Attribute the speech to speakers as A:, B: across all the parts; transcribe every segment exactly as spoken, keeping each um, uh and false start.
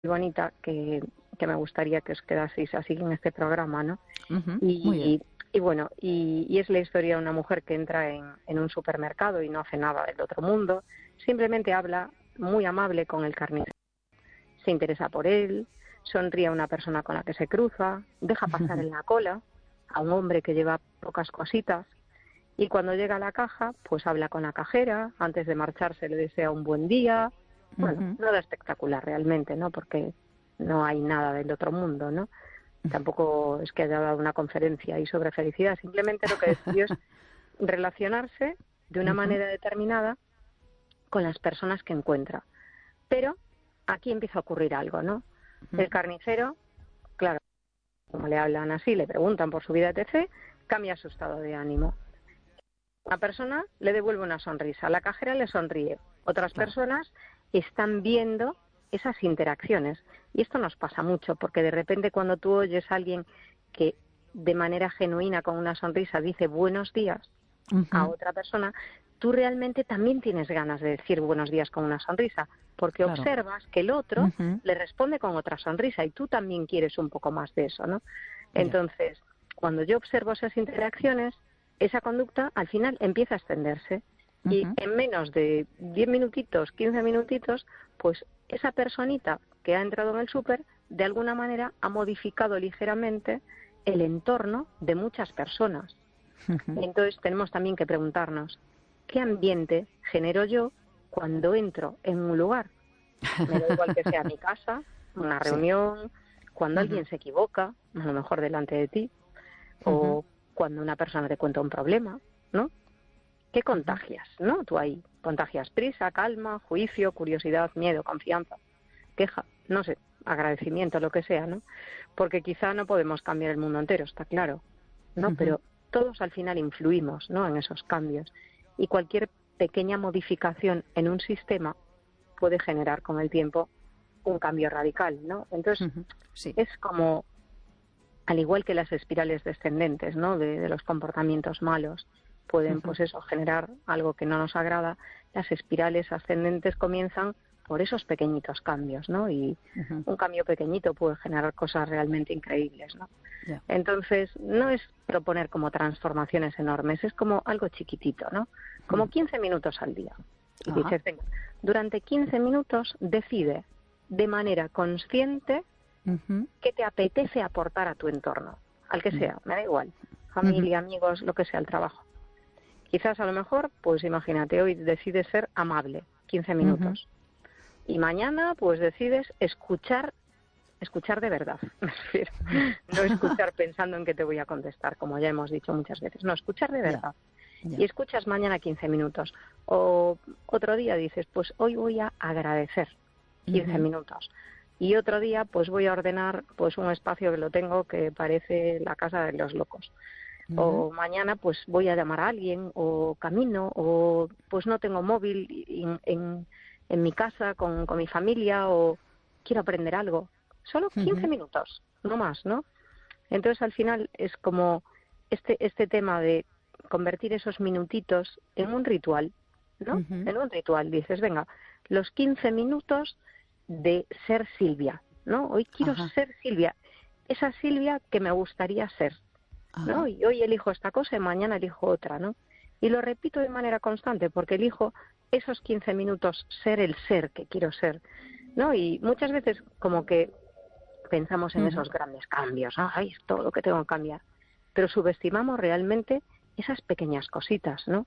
A: bonita que, que me gustaría que os quedaseis así en este programa, ¿no?
B: Uh-huh.
A: Y,
B: Muy bien.
A: y bueno, y, y es la historia de una mujer que entra en, en un supermercado y no hace nada del otro mundo, simplemente habla muy amable con el carnicero, se interesa por él, sonríe a una persona con la que se cruza, deja pasar en la cola a un hombre que lleva pocas cositas, y cuando llega a la caja, pues habla con la cajera, antes de marcharse le desea un buen día. Bueno,
B: Uh-huh.
A: nada espectacular realmente, ¿no? Porque no hay nada del otro mundo, ¿no? Tampoco es que haya dado una conferencia ahí sobre felicidad, simplemente lo que decidió es relacionarse de una
B: Uh-huh.
A: manera determinada con las personas que encuentra. Pero aquí empieza a ocurrir algo, ¿no?
B: Uh-huh.
A: El carnicero, claro, como le hablan así, le preguntan por su vida, etcétera, cambia su estado de ánimo. Una persona le devuelve una sonrisa, la cajera le sonríe, otras
B: Claro.
A: personas están viendo esas interacciones. Y esto nos pasa mucho, porque de repente cuando tú oyes a alguien que de manera genuina, con una sonrisa, dice buenos días
B: Uh-huh.
A: a otra persona, tú realmente también tienes ganas de decir buenos días con una sonrisa, porque
B: Claro.
A: observas que el otro
B: Uh-huh.
A: le responde con otra sonrisa y tú también quieres un poco más de eso, ¿no?
B: Ya.
A: Entonces, cuando yo observo esas interacciones, esa conducta al final empieza a extenderse. Y
B: Uh-huh.
A: en menos de diez minutitos, quince minutitos, pues esa personita que ha entrado en el súper, de alguna manera ha modificado ligeramente el entorno de muchas personas.
B: Uh-huh.
A: Entonces tenemos también que preguntarnos, ¿qué ambiente genero yo cuando entro en un lugar? Me da igual que sea mi casa, una
B: Sí.
A: reunión, cuando
B: Uh-huh.
A: alguien se equivoca, a lo mejor delante de ti,
B: Uh-huh.
A: o cuando una persona te cuenta un problema, ¿no? ¿Qué contagias, no? Tú ahí contagias prisa, calma, juicio, curiosidad, miedo, confianza, queja, no sé, agradecimiento, lo que sea, ¿no? Porque quizá no podemos cambiar el mundo entero, está claro, ¿no?
B: Uh-huh.
A: Pero todos al final influimos, ¿no? En esos cambios. Y cualquier pequeña modificación en un sistema puede generar con el tiempo un cambio radical, ¿no? Entonces,
B: Uh-huh. Sí.
A: es como, al igual que las espirales descendentes, ¿no? De, de los comportamientos malos pueden,
B: Uh-huh.
A: pues eso, generar algo que no nos agrada. Las espirales ascendentes comienzan por esos pequeñitos cambios, ¿no? Y
B: Uh-huh.
A: un cambio pequeñito puede generar cosas realmente increíbles, ¿no?
B: Ya.
A: Entonces, no es proponer como transformaciones enormes, es como algo chiquitito, ¿no? Como
B: Uh-huh.
A: quince minutos al día. Y
B: Ajá.
A: dices, venga, durante quince minutos decide de manera consciente
B: Uh-huh.
A: qué te apetece aportar a tu entorno, al que
B: Ya.
A: sea, me da igual, familia, amigos, lo que sea, el trabajo. Quizás a lo mejor, pues imagínate, hoy decides ser amable, quince minutos. Y mañana, pues decides escuchar, escuchar de verdad, me refiero. No escuchar pensando en que te voy a contestar, como ya hemos dicho muchas veces. No, escuchar de
B: Ya.
A: verdad.
B: Ya.
A: Y escuchas mañana quince minutos. O otro día dices, pues hoy voy a agradecer quince
B: Uh-huh.
A: minutos. Y otro día, pues voy a ordenar pues un espacio que lo tengo que parece la casa de los locos.
B: Uh-huh.
A: O mañana pues voy a llamar a alguien, o camino, o pues no tengo móvil en, en, en mi casa con, con mi familia, o quiero aprender algo. Solo quince
B: Uh-huh.
A: minutos, no más, ¿no? Entonces al final es como este, este tema de convertir esos minutitos en un ritual, ¿no?
B: Uh-huh.
A: En un ritual. Dices, venga, los quince minutos de ser Silvia, ¿no? Hoy quiero
B: Ajá.
A: ser Silvia, esa Silvia que me gustaría ser, ¿no?
B: Ajá.
A: Y hoy elijo esta cosa y mañana elijo otra, ¿no? Y lo repito de manera constante porque elijo esos quince minutos ser el ser que quiero ser, ¿no? Y muchas veces como que pensamos en
B: Uh-huh.
A: esos grandes cambios, ¿no? Ay, es todo lo que tengo que cambiar, pero subestimamos realmente esas pequeñas cositas, ¿no?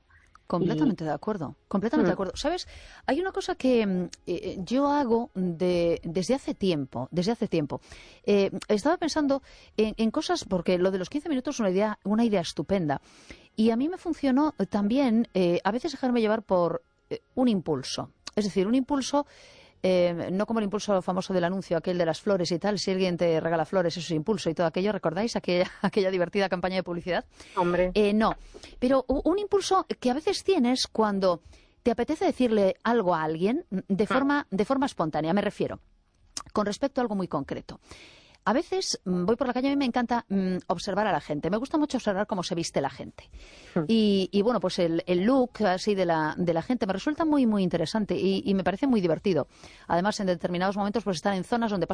A: Y
B: Completamente de acuerdo, completamente de
A: mm,
B: acuerdo. ¿Sabes? Hay una cosa que mm, eh, yo hago de, desde hace tiempo, desde hace tiempo. Eh, estaba pensando en, en cosas, porque lo de los quince minutos es una idea, una idea estupenda. Y a mí me funcionó también eh, a veces dejarme llevar por eh, un impulso. Es decir, un impulso, eh, no como el impulso famoso del anuncio, aquel de las flores y tal. Si alguien te regala flores, eso es impulso y todo aquello. ¿Recordáis aquella, aquella divertida campaña de publicidad?
A: hombre,
B: Eh, no, pero u- un impulso que a veces tienes cuando te apetece decirle algo a alguien de
A: ah,
B: forma, de forma espontánea, me refiero, con respecto a algo muy concreto. a veces mm, voy por la calle, a mí me encanta mm, observar a la gente. Me gusta mucho observar cómo se viste la gente.
A: Mm.
B: Y, y bueno, pues el, el look así de la, de la gente me resulta muy, muy interesante y, y me parece muy divertido. Además, en determinados momentos, pues estar en zonas donde